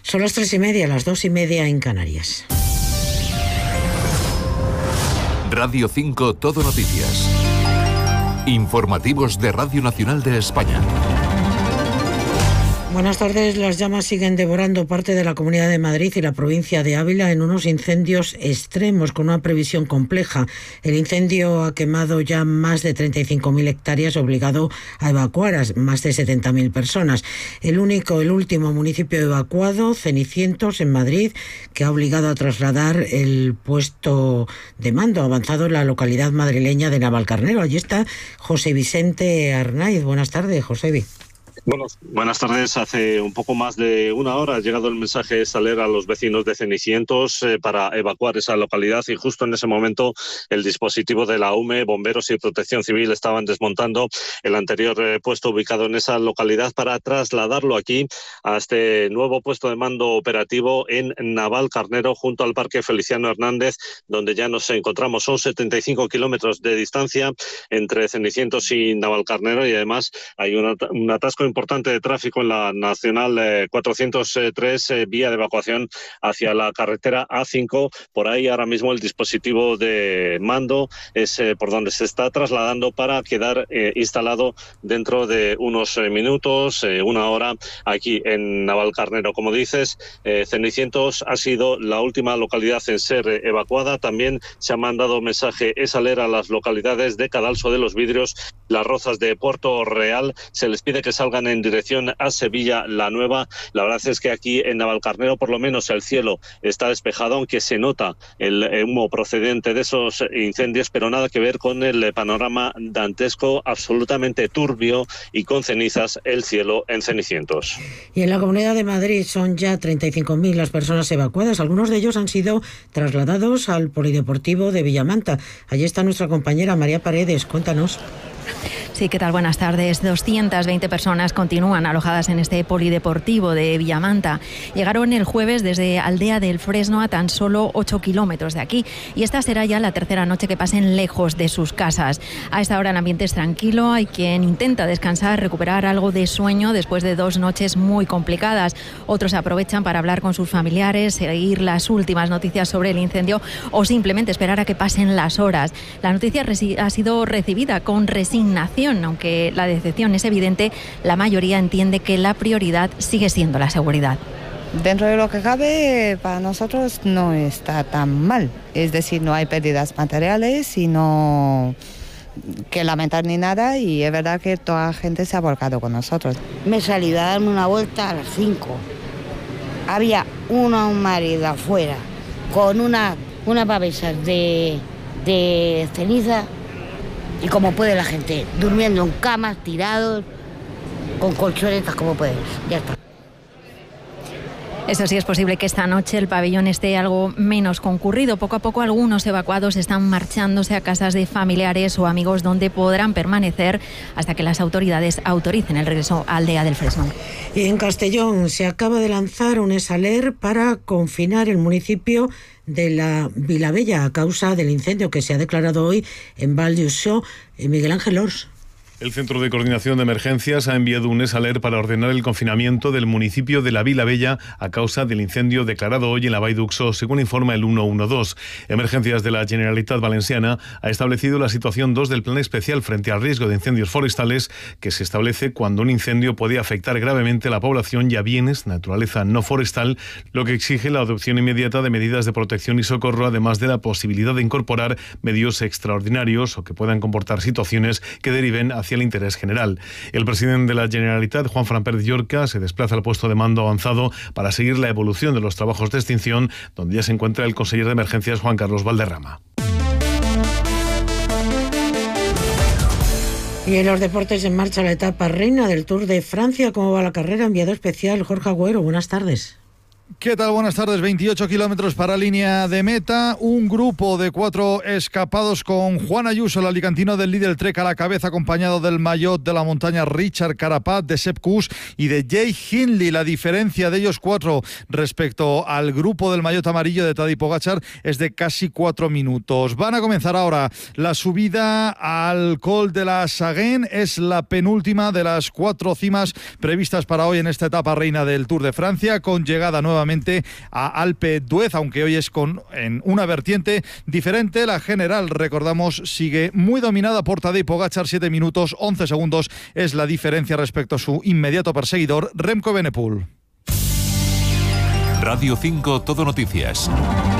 Son las 3:30, las 2:30 en Canarias. Radio 5 Todo Noticias. Informativos de Radio Nacional de España. Buenas tardes. Las llamas siguen devorando parte de la Comunidad de Madrid y la provincia de Ávila en unos incendios extremos con una previsión compleja. El incendio ha quemado ya más de 35.000 hectáreas, obligado a evacuar a más de 70.000 personas. El último municipio evacuado, Cenicientos, en Madrid, que ha obligado a trasladar el puesto de mando avanzado en la localidad madrileña de Navalcarnero. Allí está José Vicente Arnaiz. Buenas tardes, Josevi. Buenas tardes. Hace un poco más de una hora ha llegado el mensaje Saler a los vecinos de Cenicientos para evacuar esa localidad, y justo en ese momento el dispositivo de la UME, bomberos y protección civil estaban desmontando el anterior puesto ubicado en esa localidad para trasladarlo aquí a este nuevo puesto de mando operativo en Navalcarnero, junto al Parque Feliciano Hernández, donde ya nos encontramos. Son 75 kilómetros de distancia entre Cenicientos y Navalcarnero, y además hay un atasco importante de tráfico en la Nacional 403, vía de evacuación hacia la carretera A5. Por ahí ahora mismo el dispositivo de mando es por donde se está trasladando para quedar instalado dentro de unos minutos, una hora, aquí en Navalcarnero. Como dices, Cenicientos ha sido la última localidad en ser evacuada. También se ha mandado mensaje Saler a las localidades de Cadalso de los Vidrios, Las Rozas de Puerto Real. Se les pide que salgan en dirección a Sevilla la Nueva. La verdad es que aquí en Navalcarnero por lo menos el cielo está despejado, aunque se nota el humo procedente de esos incendios, pero nada que ver con el panorama dantesco, absolutamente turbio y con cenizas el cielo en Cenicientos. Y en la Comunidad de Madrid son ya 35.000 las personas evacuadas. Algunos de ellos han sido trasladados al Polideportivo de Villamanta. Allí está nuestra compañera María Paredes. Cuéntanos. Sí, ¿qué tal? Buenas tardes. 220 personas continúan alojadas en este polideportivo de Villamanta. Llegaron el jueves desde Aldea del Fresno, a tan solo 8 kilómetros de aquí. Y esta será ya la tercera noche que pasen lejos de sus casas. A esta hora el ambiente es tranquilo. Hay quien intenta descansar, recuperar algo de sueño después de 2 noches muy complicadas. Otros aprovechan para hablar con sus familiares, seguir las últimas noticias sobre el incendio o simplemente esperar a que pasen las horas. La noticia ha sido recibida con resignación. Aunque la decepción es evidente, la mayoría entiende que la prioridad sigue siendo la seguridad. Dentro de lo que cabe, para nosotros no está tan mal. Es decir, no hay pérdidas materiales, sino que lamentar ni nada, y es verdad que toda la gente se ha volcado con nosotros. Me salí a darme una vuelta a las 5. Había un marido afuera con una pavesas de ceniza. Y como puede la gente, durmiendo en camas, tirados, con colchonetas como puedes, ya está. Eso sí, es posible que esta noche el pabellón esté algo menos concurrido. Poco a poco algunos evacuados están marchándose a casas de familiares o amigos donde podrán permanecer hasta que las autoridades autoricen el regreso a Aldea del Fresno. Y en Castellón se acaba de lanzar un Saler para confinar el municipio de la Vilavella a causa del incendio que se ha declarado hoy en Val d'Uixó. Miguel Ángel Ors. El Centro de Coordinación de Emergencias ha enviado un Saler para ordenar el confinamiento del municipio de la Vilavella a causa del incendio declarado hoy en la Vall d'Uixó, según informa el 112. Emergencias de la Generalitat Valenciana ha establecido la situación 2 del Plan Especial frente al riesgo de incendios forestales, que se establece cuando un incendio puede afectar gravemente a la población y a bienes, naturaleza no forestal, lo que exige la adopción inmediata de medidas de protección y socorro, además de la posibilidad de incorporar medios extraordinarios o que puedan comportar situaciones que deriven hacia el interés general. El presidente de la Generalitat, Juan Pérez Llorca, se desplaza al puesto de mando avanzado para seguir la evolución de los trabajos de extinción, donde ya se encuentra el consejero de Emergencias, Juan Carlos Valderrama. Y en los deportes, en marcha la etapa reina del Tour de Francia. ¿Cómo va la carrera? Enviado especial Jorge Agüero. Buenas tardes. ¿Qué tal? Buenas tardes. 28 kilómetros para línea de meta. Un grupo de 4 escapados con Juan Ayuso, el alicantino del Lidl Trek, a la cabeza, acompañado del maillot de la montaña Richard Carapaz, de Sepp Kuss y de Jay Hindley. La diferencia de ellos 4 respecto al grupo del maillot amarillo de Tadej Pogačar es de casi 4 minutos. Van a comenzar ahora la subida al Col de la Saguen. Es la penúltima de las 4 cimas previstas para hoy en esta etapa reina del Tour de Francia, con llegada nueva nuevamente a Alpe d'Huez, aunque hoy es en una vertiente diferente. La general, recordamos, sigue muy dominada por Tadej Pogačar, 7 minutos 11 segundos es la diferencia respecto a su inmediato perseguidor Remco Evenepoel. Radio 5 Todo Noticias.